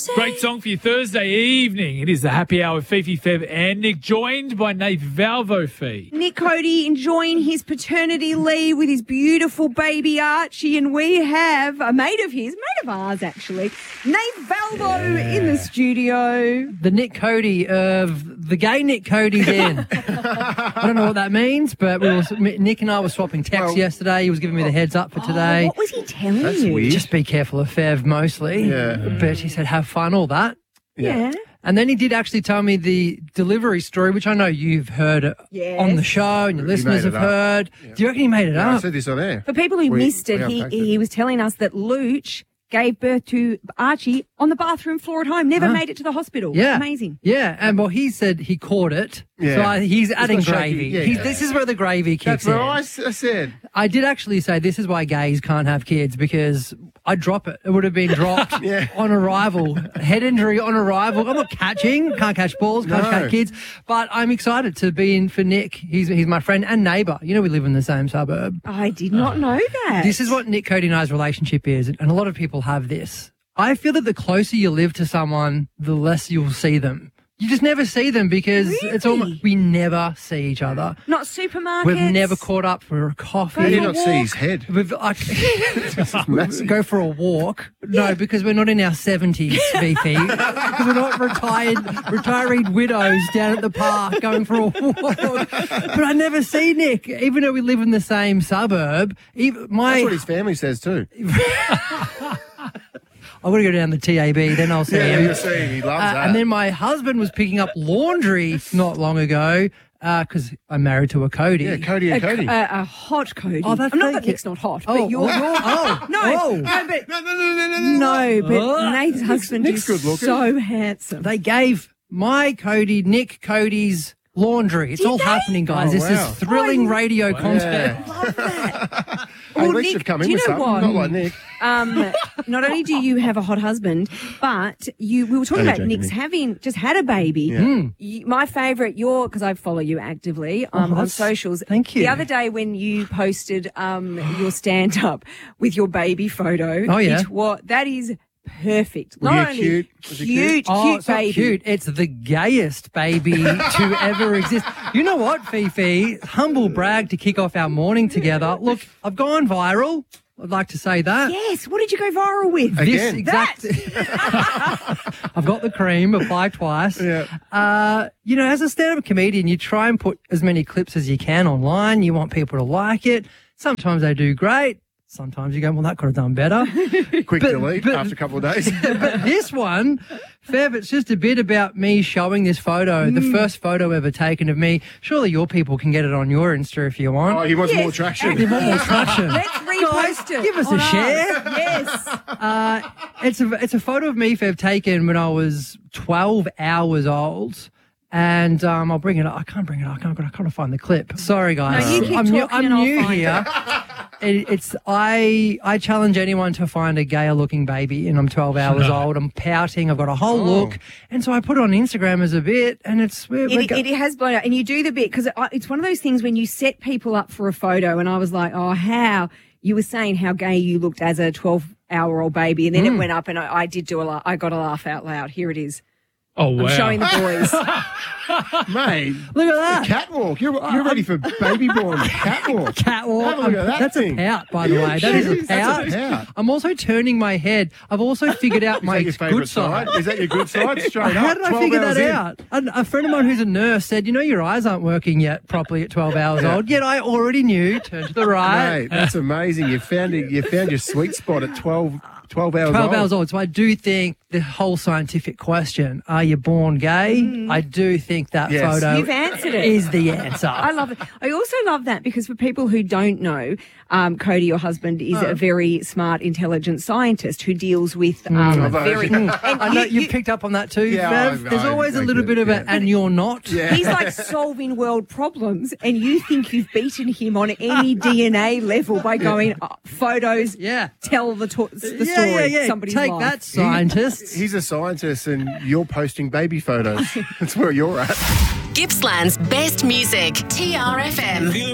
Great song for your Thursday evening. It is the happy hour with Fifi, Feb and Nick, joined by Nath Valvo Fee. Nick Cody enjoying his paternity leave with his beautiful baby Archie, and we have a mate of ours actually, Nath Valvo in the studio. The Nick Cody of the gay Nick Cody then. I don't know what that means, but Nick and I were swapping texts yesterday. He was giving me the heads up for today. What was he telling That's you? weird. Just be careful of Fev mostly. Yeah. But he said have fun, all that. Yeah. And then he did actually tell me the delivery story, which I know you've heard Yes. on the show and your listeners made have it up. heard. Do you reckon he made it I up? said this on air. For people who missed it, we unpacked he was telling us that Luch gave birth to Archie on the bathroom floor at home. Never made it to the hospital. Yeah. Amazing. Yeah, and well, he said he caught it. Yeah. So he's adding got shaky. gravy. Yeah. This is where the gravy kicks That's what in. I said. I did actually say this is why gays can't have kids, because I'd drop it. It would have been dropped Yeah. on arrival. Head injury on arrival. I'm not catching. Can't catch balls. Can't No. catch kids. But I'm excited to be in for Nick. He's my friend and neighbour. You know, we live in the same suburb. I did not know that. This is what Nick, Cody and I's relationship is. And a lot of people have this. I feel that the closer you live to someone, the less you'll see them. You just never see them because it's Really? almost, we never see each other. Not supermarkets. We've never caught up for a coffee. How do you for a not see walk? his head? We've go for a walk. No, because we're not in our 70s, Fifi. Because we're not retired widows down at the park going for a walk. But I never see Nick, even though we live in the same suburb. That's what his family says too. I've got to go down the TAB, then I'll see him. you'll see. He loves that. And then my husband was picking up laundry not long ago because I'm married to a Cody. yeah, Cody and Cody. A hot Cody. Oh, that's I'm not thank that you. Nick's not hot, Oh, but you're... oh, No, oh. no, but... No. No, but Oh. Nate's husband Nick's is good looking. so handsome. They gave my Cody, Nick Cody's laundry. It's all happening, guys. Oh, this wow. is thrilling radio content. Yeah. Love that. At least Nick, you've come do in you with know something. what? Not like Nick. Not only do you have a hot husband, but we were talking about joking, Nick's Nick. just had a baby. Yeah. My favourite, because I follow you actively on that's- socials. thank you. The other day when you posted your stand-up with your baby photo. Oh, yeah. That is perfect. Were Not you only cute? Was it cute? Oh, it's not baby. cute. It's the gayest baby to ever exist. You know what, Fifi? Humble brag to kick off our morning together. Look, I've gone viral. I'd like to say that. Yes. What did you go viral with? This Again. exact. I've got the cream, apply twice. Yeah. As a stand-up comedian, you try and put as many clips as you can online. You want people to like it. Sometimes they do great. Sometimes you go, well, that could have done better. Quick delete but- after a couple of days. But this one, Fev, it's just a bit about me showing this photo, the first photo ever taken of me. Surely your people can get it on your Insta if you want. Oh, he wants Yes. more traction. You want more traction? Let's repost it. Give us on a ours. share. Yes. It's a photo of me, Fev, taken when I was 12 hours old. And I'll bring it up. I can't bring it up. I can't find the clip. Sorry, guys. No, you keep I'm new, talking and I'll new find here. I challenge anyone to find a gayer looking baby, and I'm 12 hours old. I'm pouting. I've got a whole look, and so I put it on Instagram as a bit, and it's It has blown out. And you do the bit because it's one of those things when you set people up for a photo, and I was like, oh, how you were saying how gay you looked as a 12-hour-old baby, and then it went up, and I did do I got a laugh out loud. Here it is. Oh, wow. I'm showing the boys. Mate, Look at that. catwalk. You're ready for baby born catwalk. Catwalk. Have a look at that That's thing. a pout, by the way. That is a pout. That's a pout. I'm also turning my head. I've also figured out my Is that your good favourite side. side? Is that your good side? Straight up. How did I 12 figure hours that in. out? A friend of mine who's a nurse said, your eyes aren't working yet properly at 12 hours old. Yet I already knew. Turn to the right. Mate, that's amazing. You found your sweet spot at 12 hours 12 old. hours old. So I do think the whole scientific question, are you born gay? I do think that Yes. photo You've answered it. is the answer. I love it. I also love that because for people who don't know, Cody, your husband, is a very smart, intelligent scientist who deals with very. And I know you've picked up on that too, Yeah, Bev. There's always a little bit of a, and you're not. Yeah. He's like solving world problems, and you think you've beaten him on any DNA level by going photos. Yeah. Tell the story. Yeah. Somebody's Take life. that, scientists. He's a scientist and you're posting baby photos. That's where you're at. Gippsland's best music, TRFM.